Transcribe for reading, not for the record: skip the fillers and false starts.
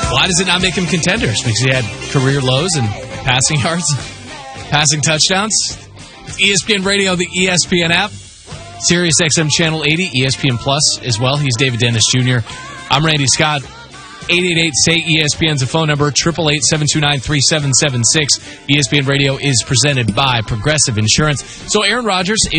Why does it not make him contenders? Because he had career lows in passing yards, passing touchdowns. ESPN Radio, the ESPN app, Sirius XM Channel 80, ESPN Plus as well. He's David Dennis Jr. I'm Randy Scott. 888-SAY-ESPN's the phone number, 888-729-3776. ESPN Radio is presented by Progressive Insurance. So Aaron Rodgers